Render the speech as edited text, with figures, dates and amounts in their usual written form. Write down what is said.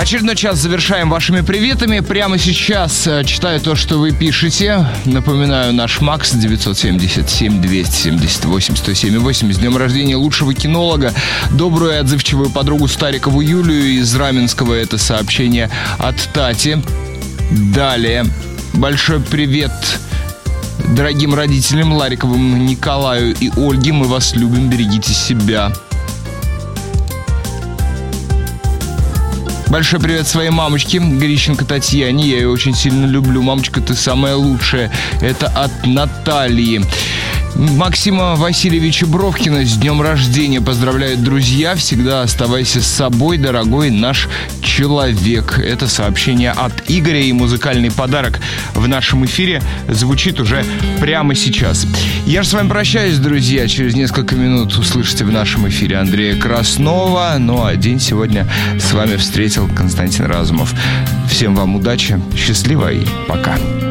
Очередной час завершаем вашими приветами. Прямо сейчас читаю то, что вы пишете. Напоминаю, наш Макс 977-278-107-8. С днем рождения лучшего кинолога. Добрую и отзывчивую подругу Старикову Юлию из Раменского. Это сообщение от Тати. Далее. Большой привет дорогим родителям Лариковым Николаю и Ольге. Мы вас любим, берегите себя. Большой привет своей мамочке, Грищенко Татьяне. Я ее очень сильно люблю. Мамочка, ты самая лучшая. Это от Натальи. Максима Васильевича Бровкина с днем рождения поздравляют друзья. Всегда оставайся с собой, дорогой наш человек. Это сообщение от Игоря, и музыкальный подарок в нашем эфире звучит уже прямо сейчас. Я же с вами прощаюсь, друзья. Через несколько минут услышите в нашем эфире Андрея Краснова. Ну а день сегодня с вами встретил Константин Разумов. Всем вам удачи, счастливо и пока.